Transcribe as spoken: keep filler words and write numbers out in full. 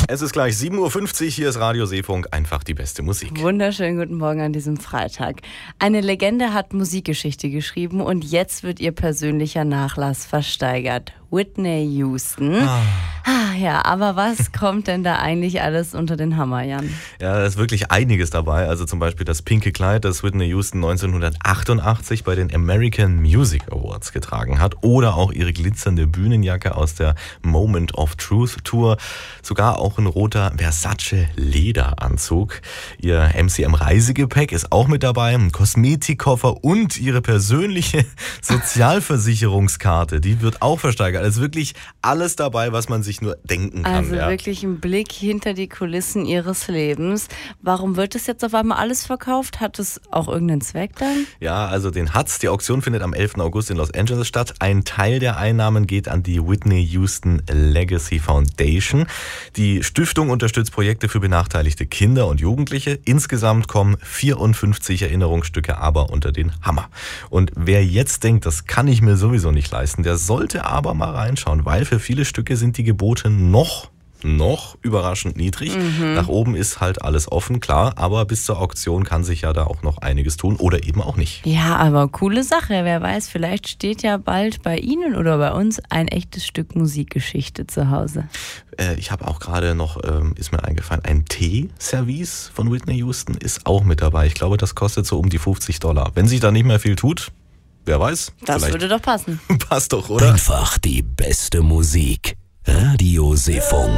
Es ist gleich sieben Uhr fünfzig, hier ist Radio Seefunk, einfach die beste Musik. Wunderschönen guten Morgen an diesem Freitag. Eine Legende hat Musikgeschichte geschrieben und jetzt wird ihr persönlicher Nachlass versteigert. Whitney Houston. Ah. Ah, ja, aber was kommt denn da eigentlich alles unter den Hammer, Jan? Ja, da ist wirklich einiges dabei. Also zum Beispiel das pinke Kleid, das Whitney Houston neunzehnhundertachtundachtzig bei den American Music Awards getragen hat. Oder auch ihre glitzernde Bühnenjacke aus der Moment of Truth Tour. Sogar auch ein roter Versace Lederanzug. Ihr M C M-Reisegepäck ist auch mit dabei. Ein Kosmetikkoffer und ihre persönliche Sozialversicherungskarte. Die wird auch versteigert. Also wirklich alles dabei, was man sich nur denken kann. Also ja. wirklich ein Blick hinter die Kulissen ihres Lebens. Warum wird das jetzt auf einmal alles verkauft? Hat es auch irgendeinen Zweck dann? Ja, also den hat's. Die Auktion findet am elften August in Los Angeles statt. Ein Teil der Einnahmen geht an die Whitney Houston Legacy Foundation. Die Stiftung unterstützt Projekte für benachteiligte Kinder und Jugendliche. Insgesamt kommen vierundfünfzig Erinnerungsstücke aber unter den Hammer. Und wer jetzt denkt, das kann ich mir sowieso nicht leisten, der sollte aber mal reinschauen, weil für viele Stücke sind die Gebote noch noch überraschend niedrig. Mhm. Nach oben ist halt alles offen, klar, aber bis zur Auktion kann sich ja da auch noch einiges tun oder eben auch nicht. Ja, aber coole Sache. Wer weiß, vielleicht steht ja bald bei Ihnen oder bei uns ein echtes Stück Musikgeschichte zu Hause. Äh, ich habe auch gerade noch, ähm, ist mir eingefallen, ein Teeservice von Whitney Houston ist auch mit dabei. Ich glaube, das kostet so um die fünfzig Dollar. Wenn sich da nicht mehr viel tut, wer weiß. Das würde doch passen. Passt doch, oder? Einfach die beste Musik. Radio Seefunk.